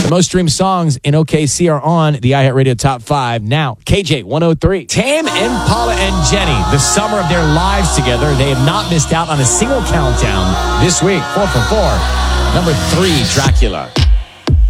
The most streamed songs in OKC are on the iHeartRadio Top 5. Now, KJ 103. Tam Impala and Jenny, the summer of their lives together. They have not missed out on a single countdown this week. 4 for 4. Number 3, Dracula.